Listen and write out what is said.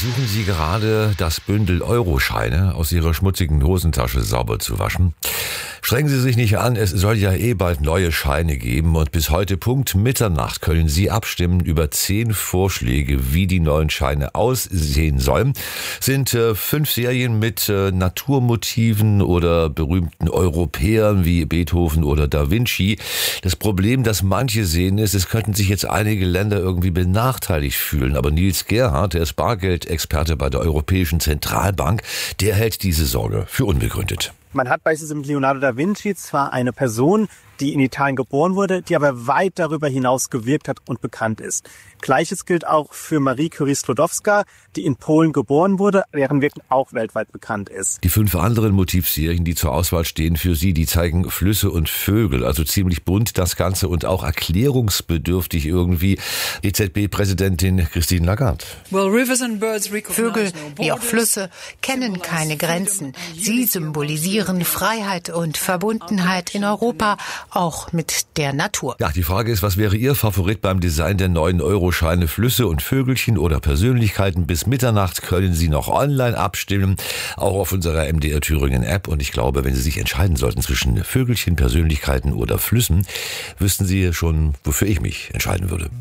Versuchen Sie gerade, das Bündel Euroscheine aus Ihrer schmutzigen Hosentasche sauber zu waschen? Strengen Sie sich nicht an, es soll ja bald neue Scheine geben und bis heute Punkt Mitternacht können Sie abstimmen über 10 Vorschläge, wie die neuen Scheine aussehen sollen. Sind 5 Serien mit Naturmotiven oder berühmten Europäern wie Beethoven oder Da Vinci. Das Problem, das manche sehen, ist, es könnten sich jetzt einige Länder irgendwie benachteiligt fühlen. Aber Nils Gerhardt, der ist Bargeldexperte bei der Europäischen Zentralbank, der hält diese Sorge für unbegründet. Man hat beispielsweise mit Leonardo da Vinci zwar eine Person, die in Italien geboren wurde, die aber weit darüber hinaus gewirkt hat und bekannt ist. Gleiches gilt auch für Marie Curie-Sklodowska, die in Polen geboren wurde, deren Wirken auch weltweit bekannt ist. Die 5 anderen Motivserien, die zur Auswahl stehen für Sie, die zeigen Flüsse und Vögel, also ziemlich bunt das Ganze und auch erklärungsbedürftig irgendwie. EZB-Präsidentin Christine Lagarde. Vögel wie auch Flüsse kennen keine Grenzen. Sie symbolisieren Freiheit und Verbundenheit in Europa, auch mit der Natur. Ja, die Frage ist, was wäre Ihr Favorit beim Design der neuen Euroscheine? Flüsse und Vögelchen oder Persönlichkeiten? Bis Mitternacht können Sie noch online abstimmen, auch auf unserer MDR Thüringen App. Und ich glaube, wenn Sie sich entscheiden sollten zwischen Vögelchen, Persönlichkeiten oder Flüssen, wüssten Sie schon, wofür ich mich entscheiden würde.